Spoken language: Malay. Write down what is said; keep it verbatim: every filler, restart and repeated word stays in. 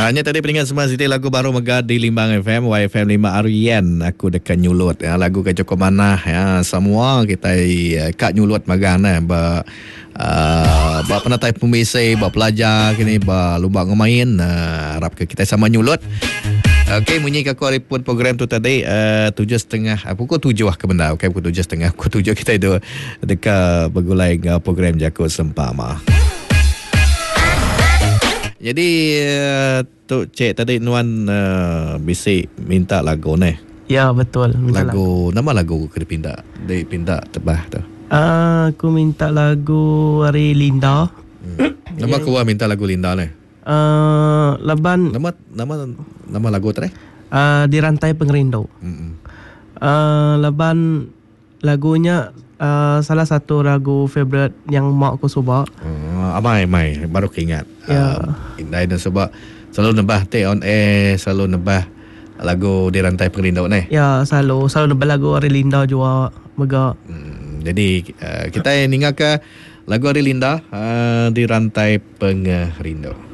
Hanya tadi pendengar semua Siti lagu baru Megah di Limbang F M, Y F M lima Arian. Aku dekat nyulut ya, lagu ke Joko Manah ya. Semua kita uh, kat nyulut Megah nah. Ba uh, ba penatai pembisai, ba pelajar kini ba lubang ngemain. Uh, harap ke kita sama nyulut. Okey, bunyi ke aku report program tu tadi uh, tujuh setengah, uh, pukul tujuh lah ke benda. Okey, pukul tujuh setengah, pukul tujuh kita itu dekat bergulai uh, program Jako Sempama. Jadi uh, tu cik tadi Nuan uh, bisik minta lagu ni. Ya betul. Lagu, lagu nama lagu ke dipindah, dipindah tebah tu. Uh, aku minta lagu Ari Linda. Hmm. Nama kau minta lagu Linda ni. Uh, Laban. Nama nama nama lagu tu ni? Uh, Di Rantai Pengerindu. Hmm. Uh, Laban lagunya uh, salah satu lagu favorite yang mak aku suka. Uh, amai amai baru keingat. Ya. Uh, Indai dan sebab selalu nebah teh on air, selalu nebah lagu Di Rantai Pengerindu ni. Ya, selalu selalu nebah lagu Ari Linda juga Megah. Hmm, jadi uh, kita ingat ke lagu Ari Linda uh, Di Rantai Pengerindu.